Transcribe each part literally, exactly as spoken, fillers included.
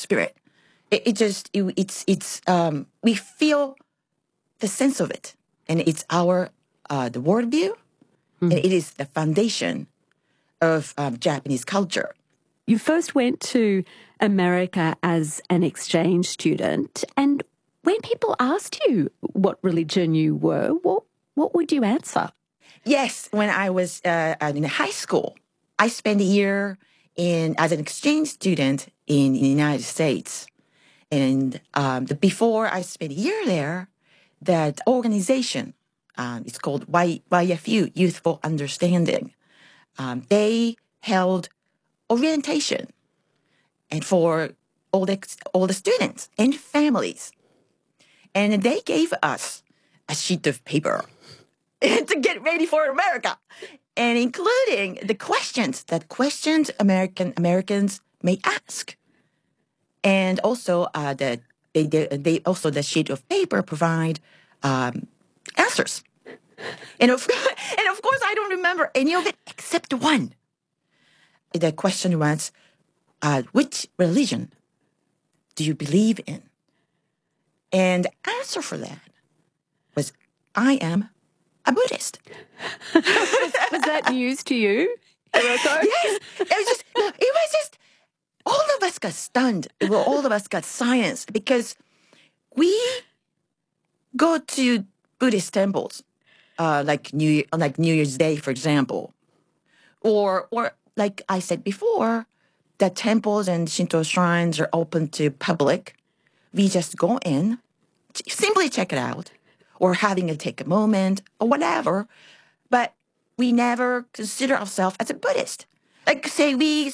spirit. It, it just, it, it's, it's, um, we feel the sense of it. And it's our, uh, the worldview. Mm. And it is the foundation of um, Japanese culture. You first went to America as an exchange student. And when people asked you what religion you were, what, what would you answer? Yes. When I was uh, in high school, I spent a year in as an exchange student in, in the United States. And um, the, before I spent a year there, that organization, um, it's called y, YFU, Youthful Understanding. Um, they held orientation and for all the, all the students and families. And they gave us a sheet of paper to get ready for America, and including the questions that questions American Americans may ask. And also, uh, the, they, they, they also the sheet of paper provide um, answers. And of, and of course, I don't remember any of it except one. The question was, uh, which religion do you believe in? And the answer for that was, I am a Buddhist. was, was that news to you, Hiroko? Yes. It was just, it was just, all of us got stunned. Well, all of us got silenced because we go to Buddhist temples, uh, like New like New Year's Day, for example, or or like I said before, that temples and Shinto shrines are open to public. We just go in, simply check it out, or having a take a moment or whatever, but we never consider ourselves as a Buddhist. Like say we.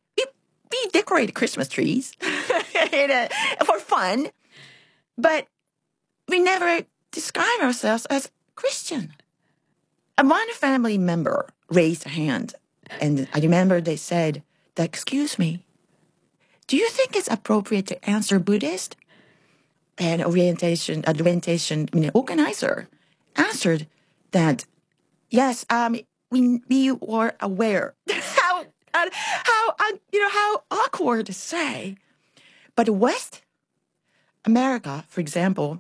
We decorate Christmas trees a, for fun, but we never describe ourselves as Christian. And one family member raised a hand, and I remember they said, that, excuse me, do you think it's appropriate to answer Buddhist? And orientation, orientation I mean, organizer answered that, yes, um, we, we were aware how And how, uh, you know, how awkward to say. But West America, for example,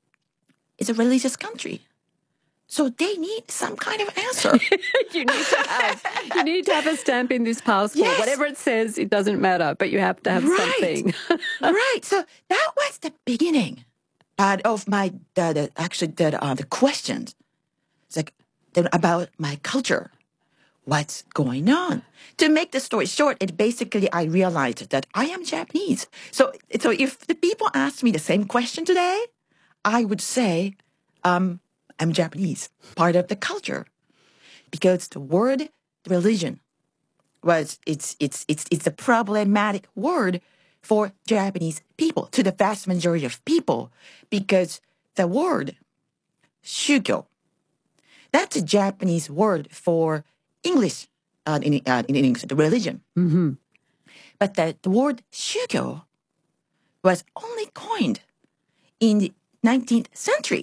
is a religious country. So they need some kind of answer. you need to have you need to have a stamp in this passport. Yes. Whatever it says, it doesn't matter, but you have to have right. something. Right. So that was the beginning uh, of my, uh, the, actually, the, uh, the questions. It's like the, about my culture. What's going on? To make the story short, it basically, I realized that I am Japanese. So, so if the people asked me the same question today, I would say, um, I'm Japanese, part of the culture. Because the word religion was, it's, it's, it's, it's a problematic word for Japanese people, to the vast majority of people, because the word shugo, that's a Japanese word for English, uh, in, uh, in English, the religion. Mm-hmm. But the, the word shugo was only coined in the nineteenth century.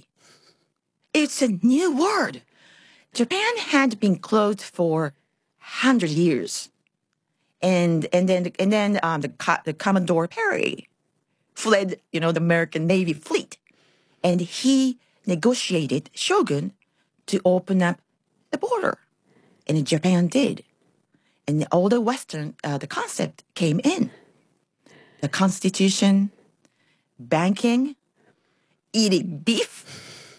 It's a new word. Japan had been closed for one hundred years. And, and then, and then um, the, the Commodore Perry fled, you know, the American Navy fleet. And he negotiated shogun to open up the border. And Japan did. And all the Western, uh, the concept came in. The Constitution, banking, eating beef,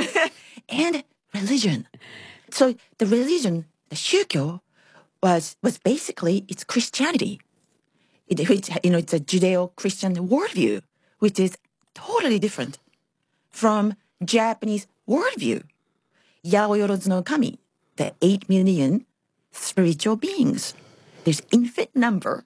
and religion. So the religion, the Shukyo, was, was basically, it's Christianity. It, it, you know, it's a Judeo-Christian worldview, which is totally different from Japanese worldview. Yaoyorozu no Kami, the eight million spiritual beings. There's infinite number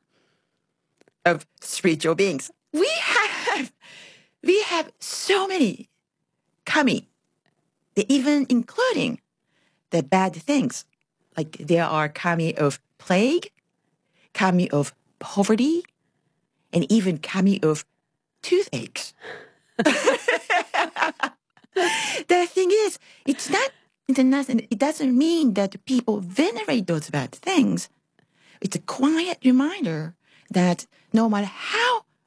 of spiritual beings. We have, we have so many kami, even including the bad things. Like there are kami of plague, kami of poverty, and even kami of toothaches. The thing is, it's not, it doesn't mean that people venerate those bad things. It's a quiet reminder that no matter how